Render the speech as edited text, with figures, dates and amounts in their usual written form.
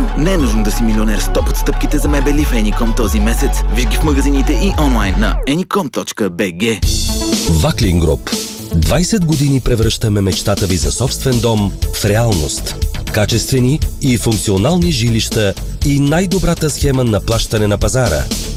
Но не е нужно да си милионер. 100 отстъпките за мебели в Anycom този месец. Виж ги в магазините и онлайн на anycom.bg. Ваклин Груп. 20 години превръщаме мечтата ви за собствен дом в реалност. Качествени и функционални жилища и най-добрата схема на плащане на пазара.